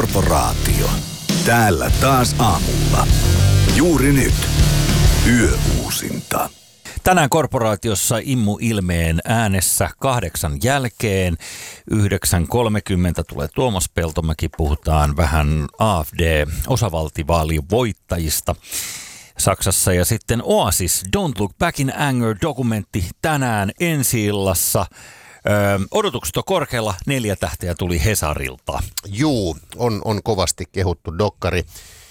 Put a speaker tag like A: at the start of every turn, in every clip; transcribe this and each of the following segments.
A: Korporaatio. Täällä taas aamulla. Juuri nyt. Yöuusinta.
B: Tänään Korporaatiossa Immu Ilmeen äänessä 8 jälkeen. 9.30 tulee Tuomas Peltomäki. Puhutaan vähän AfD-osavaltivaalien voittajista Saksassa. Ja sitten Oasis, Don't Look Back in Anger-dokumentti tänään ensi-illassa. Odotukset on korkealla, 4 tähteä tuli Hesarilta.
C: Juu, on kovasti kehuttu dokkari.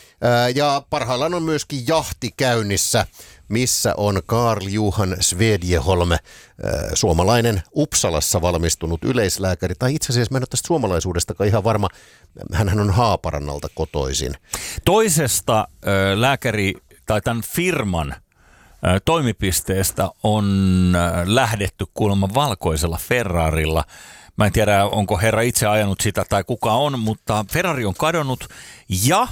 C: Ja parhaillaan on myöskin jahti käynnissä, missä on Carl-Johan Svedjeholm, suomalainen Uppsalassa valmistunut yleislääkäri. Tai itse asiassa mä en ole tästä suomalaisuudestakaan ihan varma, hänhän on Haaparannalta kotoisin.
B: Toisesta lääkäri tai tämän firman toimipisteestä on lähdetty kuulemma valkoisella Ferrarilla. Mä en tiedä, onko herra itse ajanut sitä tai kuka on, mutta Ferrari on kadonnut ja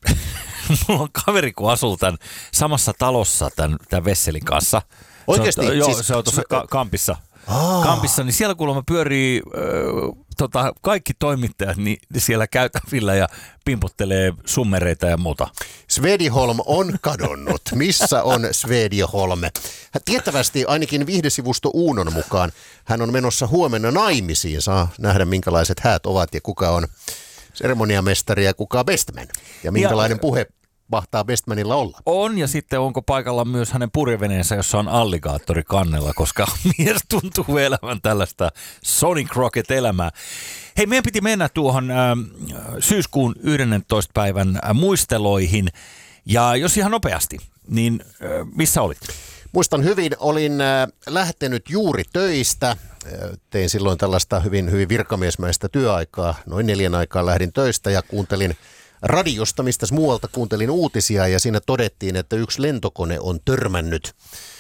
B: mulla on kaveri, kun asuu tämän samassa talossa tämän Vesselin kanssa.
C: Oikeasti?
B: Se on tuossa Kampissa. Kampissa, niin siellä kuulemma pyörii kaikki toimittajat niin siellä käytävillä ja pimputtelee summereita ja muuta.
C: Svedjeholm on kadonnut. Missä on Svedjeholm? Tiettävästi ainakin viihdesivusto Uunon mukaan hän on menossa huomenna naimisiin. Saa nähdä, minkälaiset häät ovat ja kuka on seremoniamestari ja kuka bestman. Ja minkälainen puhe mahtaa bestmanilla olla.
B: On, ja sitten onko paikalla myös hänen purjeveneensä, jossa on alligaattori kannella, koska mies tuntuu elävän tällaista Sonny Crockett-elämää. Hei, meidän piti mennä tuohon syyskuun 11. päivän muisteloihin, ja jos ihan nopeasti, niin missä olit?
C: Muistan hyvin, olin lähtenyt juuri töistä. Tein silloin tällaista hyvin virkamiesmäistä työaikaa. Noin 4 aikaa lähdin töistä ja kuuntelin radiosta, mistä muualta kuuntelin uutisia, ja siinä todettiin, että yksi lentokone on törmännyt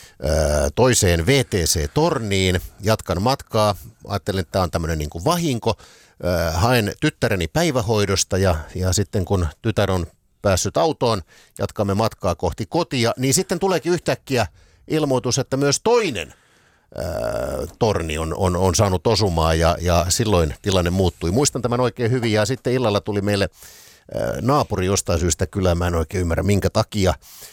C: toiseen VTC-torniin. Jatkan matkaa. Ajattelin, että tämä on tämmöinen niin kuin vahinko. Haen tyttäreni päivähoidosta ja sitten kun tytär on päässyt autoon, jatkamme matkaa kohti kotia, niin sitten tuleekin yhtäkkiä ilmoitus, että myös toinen torni on saanut osumaan ja silloin tilanne muuttui. Muistan tämän oikein hyvin ja sitten illalla tuli meille naapuri jostain syystä kylään, mä en oikein ymmärrä minkä takia.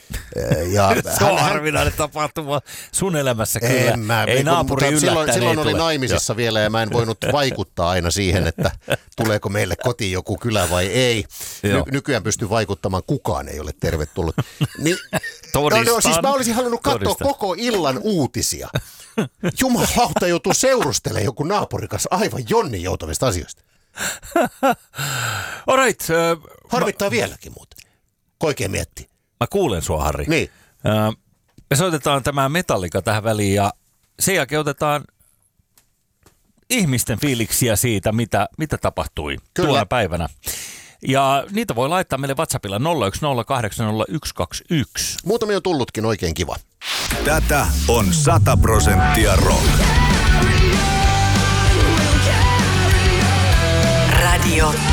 B: Se on harvinainen tapahtuma sun elämässä kyllä. Ei naapuri yllättäen
C: silloin oli naimisissa vielä ja mä en voinut vaikuttaa aina siihen, että tuleeko meille kotiin joku kylä vai ei. Nykyään pystyy vaikuttamaan, kukaan ei ole tervetullut. Niin, siis mä olisin halunnut katsoa koko illan uutisia. Jumalauta joutuu seurustelemaan joku naapurin kanssa aivan Jonni joutavista asioista.
B: All right.
C: Harmittaa vieläkin muuten. Koikeen miettii.
B: Mä kuulen sua, Harri.
C: Niin.
B: Me soitetaan tämä Metallica tähän väliin ja sen jälkeen otetaan ihmisten fiiliksiä siitä, mitä tapahtui tuona päivänä. Ja niitä voi laittaa meille WhatsAppilla 010800121.
C: Muutamia on tullutkin oikein kiva.
A: Tätä on 100% rock.
D: Radio